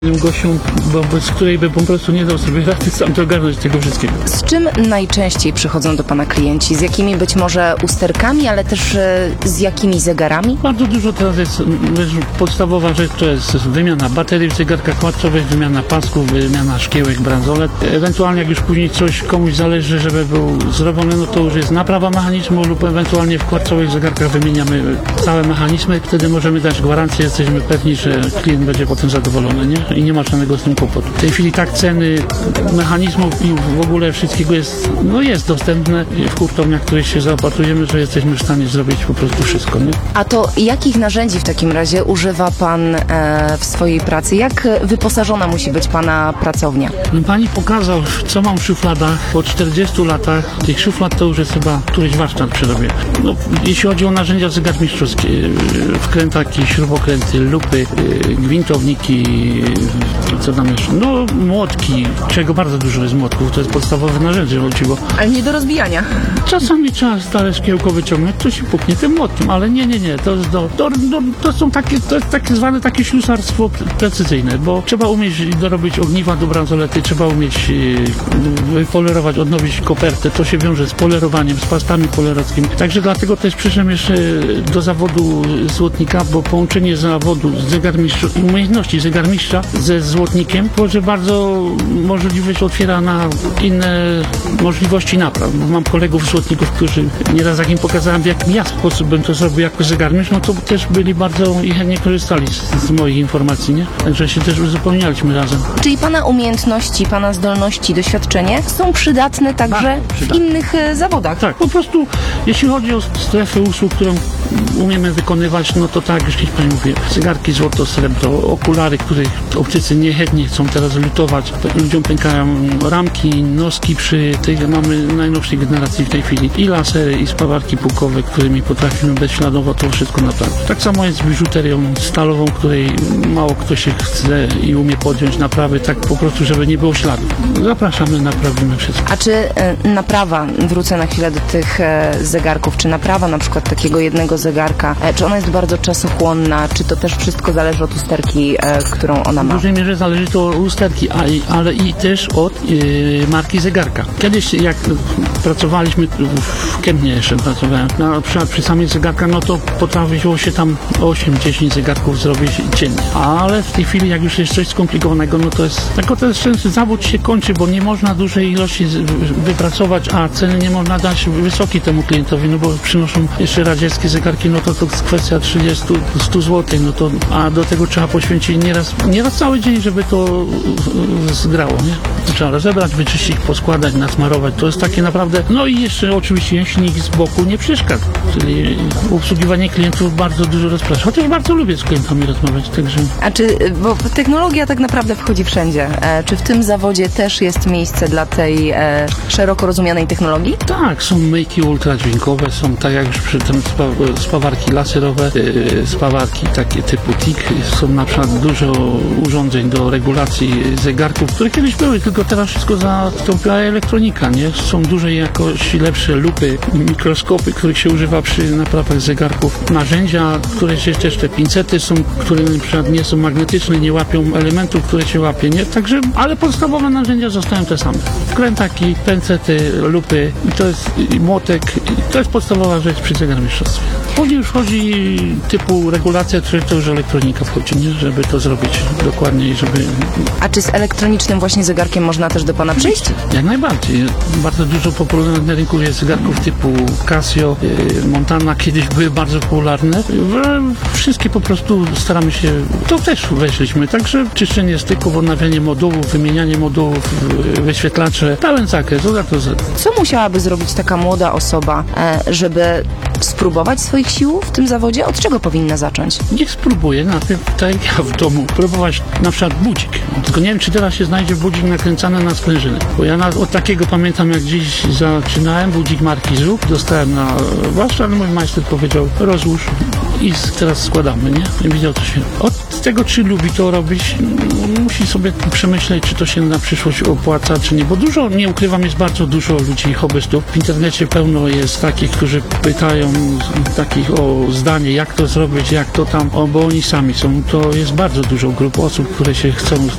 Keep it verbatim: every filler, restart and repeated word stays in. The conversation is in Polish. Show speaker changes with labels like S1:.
S1: gością, bo bez której by po prostu nie dał sobie rady sam ogarnąć tego wszystkiego.
S2: Z czym najczęściej przychodzą do Pana klienci? Z jakimi być może usterkami, ale też e, z jakimi zegarami?
S1: Bardzo dużo teraz jest, wiesz, podstawowa rzecz to jest wymiana baterii w zegarkach kwarcowych, wymiana pasków, wymiana szkiełek, bransolet. Ewentualnie jak już później coś komuś zależy, żeby był zrobiony, no to już jest naprawa mechanizmu lub ewentualnie w kwarcowych zegarkach wymieniamy całe mechanizmy. Wtedy możemy dać gwarancję, jesteśmy pewni, że klient będzie potem zadowolony, nie? I nie ma żadnego z tym kłopotu. W tej chwili tak ceny mechanizmów i w ogóle wszystkiego jest, no jest dostępne w hurtowniach, których się zaopatrujemy, że jesteśmy w stanie zrobić po prostu wszystko, nie?
S2: A to jakich narzędzi w takim razie używa Pan e, w swojej pracy? Jak wyposażona musi być Pana pracownia?
S1: Pani pokazał, co mam w szufladach. Po czterdziestu latach tych szuflad to już jest chyba któryś warsztat przy robię. No, jeśli chodzi o narzędzia zegarmistrzowskie, wkrętaki, śrubokręty, lupy, gwintowniki, co tam jeszcze? No, młotki, czego bardzo dużo jest młotków, to jest podstawowe narzędzie chodziło.
S2: Ale nie do rozbijania.
S1: Czasami trzeba stare szkiełko wyciągnąć, to się puknie tym młotkiem, ale nie, nie, nie, to jest do, do, do, to są takie, to jest tak zwane takie ślusarstwo precyzyjne, bo trzeba umieć dorobić ogniwa do bransolety, trzeba umieć yy, polerować, odnowić kopertę, to się wiąże z polerowaniem, z pastami polerowskimi. Także dlatego też przyszedłem jeszcze do zawodu złotnika, bo połączenie zawodu z zegarmistrza, umiejętności zegarmistrza ze złotnikiem, to że bardzo możliwość otwiera na inne możliwości napraw. Mam kolegów złotników, którzy nieraz jak im pokazałem, w jaki ja sposób bym to zrobił jako zegarmistrz, no to też byli bardzo i chętnie korzystali z, z moich informacji, nie? Także się też uzupełnialiśmy razem.
S2: Czyli Pana umiejętności, Pana zdolności, doświadczenie są przydatne także
S1: Tak, przydatne.
S2: w innych e, zawodach?
S1: Tak, po prostu jeśli chodzi o strefę usług, którą umiemy wykonywać, no to tak, jeśli Pani mówię, zegarki złoto, srebro, okulary, których optycy niechętnie chcą teraz lutować, ludziom pękają ramki, noski przy tych, mamy najnowszej generacji w tej chwili i lasery, i spawarki pułkowe, którymi potrafimy bezśladowo to wszystko naprawić. Tak samo jest z biżuterią stalową, której mało kto się chce i umie podjąć naprawy, tak po prostu, żeby nie było śladu. Zapraszamy, naprawimy wszystko.
S2: A czy e, naprawa, wrócę na chwilę do tych e, zegarków, czy naprawa na przykład takiego jednego zegarka, e, czy ona jest bardzo czasochłonna, czy to też wszystko zależy od usterki, e, którą ona
S1: W
S2: ma?
S1: dużej mierze zależy to od usterki, a i- ale i też od yy, marki zegarka. Kiedyś jak pracowaliśmy w Kępnie jeszcze pracowałem, na przykład przy samych zegarkach, no to potrafiło się tam osiem dziesięć zegarków zrobić dziennie. Ale w tej chwili jak już jest coś skomplikowanego, no to jest, tylko to jest często zawód się kończy, bo nie można dużej ilości z- wypracować, a ceny nie można dać wysokiej temu klientowi, no bo przynoszą jeszcze radzieckie zegarki, no to to jest kwestia trzydzieści do stu złotych, no to, a do tego trzeba poświęcić nieraz, nieraz cały dzień, żeby to e, zgrało, nie? Trzeba rozebrać, wyczyścić, poskładać, nasmarować, to jest takie naprawdę, no i jeszcze oczywiście jeśli nikt z boku nie przeszkadza, czyli obsługiwanie klientów bardzo dużo rozprasza, chociaż bardzo lubię z klientami rozmawiać, także...
S2: A czy, bo technologia tak naprawdę wchodzi wszędzie, e, czy w tym zawodzie też jest miejsce dla tej e, szeroko rozumianej technologii?
S1: Tak, są myjki ultradźwiękowe, są tak jak już przy tym spa, spawarki laserowe, yy, spawarki takie typu T I K, są na przykład dużo urządzeń do regulacji zegarków, które kiedyś były, tylko teraz wszystko zastąpiła elektronika, nie? Są dużej jakości lepsze lupy, mikroskopy, których się używa przy naprawach zegarków, narzędzia, które się też, te pincety są, które na przykład nie są magnetyczne, nie łapią elementów, które się łapie, nie? Także, ale podstawowe narzędzia zostają te same. Wkrętaki, pincety, lupy, i to jest i młotek, i to jest podstawowa rzecz przy zegarmistrzostwie. Później już chodzi typu regulacja, czy to już elektronika wchodzi, nie? Żeby to zrobić dokładniej, żeby...
S2: A czy z elektronicznym właśnie zegarkiem można też do Pana przyjść?
S1: Jak najbardziej. Bardzo dużo popularnych na rynku jest zegarków typu Casio, yy, Montana, kiedyś były bardzo popularne. Wszystkie po prostu staramy się, to też weszliśmy, także czyszczenie styków, odnawianie modułów, wymienianie modułów, yy, wyświetlacze, pełen zakres, od A do Z.
S2: Co musiałaby zrobić taka młoda osoba, e, żeby spróbować swoich sił w tym zawodzie? Od czego powinna zacząć?
S1: Niech spróbuję najpierw, tak jak ja w domu, próbować na przykład budzik. Tylko nie wiem, czy teraz się znajdzie budzik nakręcany na sprężynę. Bo ja na, od takiego pamiętam, jak dziś zaczynałem, budzik marki Żuk, dostałem na warsztat, ale mój majster powiedział, rozłóż i teraz składamy, nie? Nie widział, co się... Od tego, czy lubi to robić, musi sobie przemyśleć, czy to się na przyszłość opłaca, czy nie. Bo dużo, nie ukrywam, jest bardzo dużo ludzi, hobbystów. W internecie pełno jest takich, którzy pytają takich o zdanie, jak to zrobić, jak to tam, o, bo oni sami są. To jest bardzo dużo grup osób, które się chcą